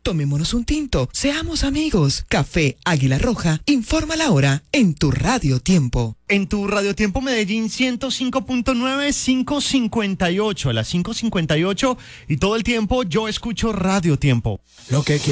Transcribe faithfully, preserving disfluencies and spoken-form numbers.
Tomémonos un tinto, seamos amigos. Café Águila Roja, informa la hora en tu Radio Tiempo. En tu Radio Tiempo Medellín ciento cinco punto nueve, cinco cincuenta y ocho, a las cinco cincuenta y ocho y todo el tiempo yo escucho Radio Tiempo. Lo que